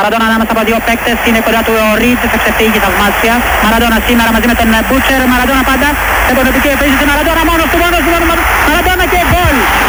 Μαραντόνα ανάμεσα από δύο παίκτες, είναι κοντά του ο Ριτ, θα ξεφύγει θαυμάσια. Μαραντόνα σήμερα μαζί με τον Μπούτσερ, Μαραντόνα πάντα, επονοτική επίθεση, Μαραντόνα μόνος του, Μαραντόνα και γκολ!